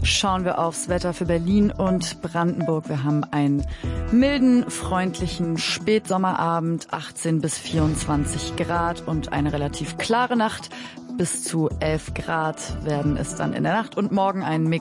Schauen wir aufs Wetter für Berlin und Brandenburg. Wir haben einen milden, freundlichen Spätsommerabend, 18 bis 24 Grad und eine relativ klare Nacht. Bis zu 11 Grad werden es dann in der Nacht und morgen ein Mix